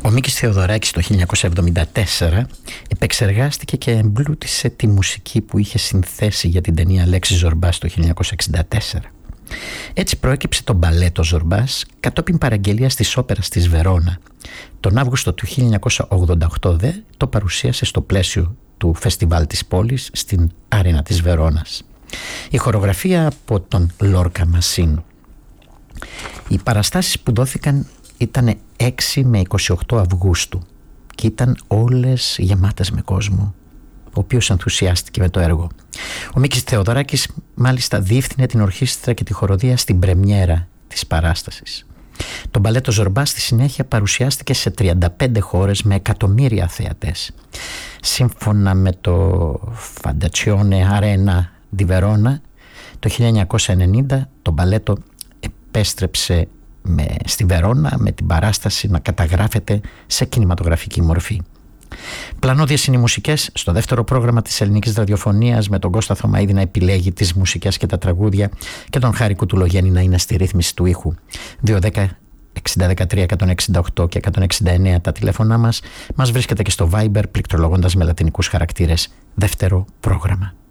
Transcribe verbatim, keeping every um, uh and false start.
Ο Μίκης Θεοδωράκης το χίλια εννιακόσια εβδομήντα τέσσερα επεξεργάστηκε και εμπλούτησε τη μουσική που είχε συνθέσει για την ταινία Αλέξης Ζορμπάς το χίλια εννιακόσια εξήντα τέσσερα. Έτσι προέκυψε το μπαλέτο Ζορμπάς κατόπιν παραγγελίας της όπερας της Βερόνα. Τον Αύγουστο του χίλια εννιακόσια ογδόντα οκτώ δε το παρουσίασε στο πλαίσιο του φεστιβάλ της πόλης στην Άρενα της Βερόνας. Η χορογραφία από τον Λόρκα Μασίνου. Οι παραστάσεις που δόθηκαν ήταν έξι με είκοσι οκτώ Αυγούστου και ήταν όλες γεμάτες με κόσμο, ο οποίος ενθουσιάστηκε με το έργο. Ο Μίκης Θεοδωράκης μάλιστα διεύθυνε την ορχήστρα και τη χοροδία στην πρεμιέρα της παράστασης. Το μπαλέτο Ζορμπά στη συνέχεια παρουσιάστηκε σε τριάντα πέντε χώρες με εκατομμύρια θεατές. Σύμφωνα με το Φαντατσιόνε Αρένα Ντι Βερόνα, το χίλια εννιακόσια ενενήντα το μπαλέτο επέστρεψε με, στη Βερόνα με την παράσταση να καταγράφεται σε κινηματογραφική μορφή. Πλανώδιες είναι οι μουσικές στο δεύτερο πρόγραμμα της ελληνικής ραδιοφωνίας, με τον Κώστα Θωμαίδη να επιλέγει τις μουσικές και τα τραγούδια και τον Χάρη Κουτουλογέννη να είναι στη ρύθμιση του ήχου. δύο δέκα εξήντα δεκατρία εκατόν εξήντα οκτώ και εκατόν εξήντα εννέα τα τηλέφωνά μας. Μας βρίσκεται και στο Viber πληκτρολογώντας με λατινικούς χαρακτήρες δεύτερο πρόγραμμα.